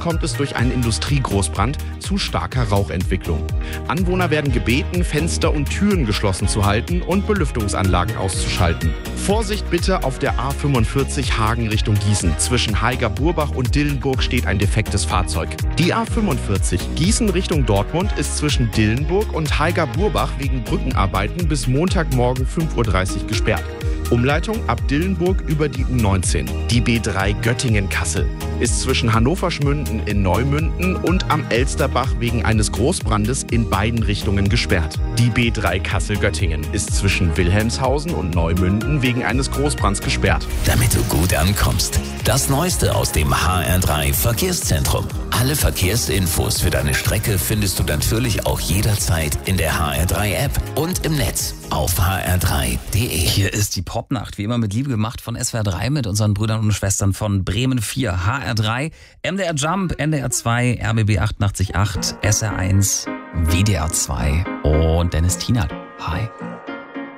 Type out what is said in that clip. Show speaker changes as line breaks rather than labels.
kommt es durch einen Industriegroßbrand zu starker Rauchentwicklung. Anwohner werden gebeten, Fenster und Türen geschlossen zu halten und Belüftungsanlagen auszuschalten. Vorsicht bitte auf der A45 Hagen Richtung Gießen. Zwischen Haiger-Burbach und Dillenburg steht ein defektes Fahrzeug. Die A45 Gießen Richtung Dortmund ist zwischen Dillenburg und Haiger-Burbach wegen Brückenarbeiten bis Montagmorgen 5:30 Uhr gesperrt. Umleitung ab Dillenburg über die U19. Die B3 Göttingen-Kassel ist zwischen Hannover-Schmünden in Neumünden und am Elsterbach wegen eines Großbrandes in beiden Richtungen gesperrt. Die B3 Kassel-Göttingen ist zwischen Wilhelmshausen und Neumünden wegen eines Großbrands gesperrt.
Damit du gut ankommst. Das Neueste aus dem HR3 Verkehrszentrum. Alle Verkehrsinfos für deine Strecke findest du natürlich auch jederzeit in der HR3 App und im Netz auf hr3.de.
Hier ist die Popnacht, wie immer mit Liebe gemacht von SWR 3 mit unseren Brüdern und Schwestern von Bremen 4, HR3, MDR Jump, NDR 2, RBB 88.8, SR1, WDR 2 und Dennis Tienert. Hi.